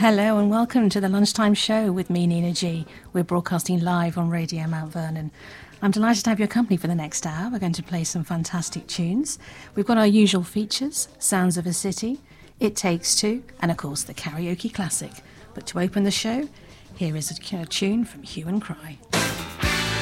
Hello and welcome to the Lunchtime Show with me, Nina G. We're broadcasting live on Radio Mount Vernon. I'm delighted to have your company for the next hour. We're going to play some fantastic tunes. We've got our usual features, Sounds of a City, It Takes Two, and of course the Karaoke Classic. But to open the show, here is a tune from Hue and Cry.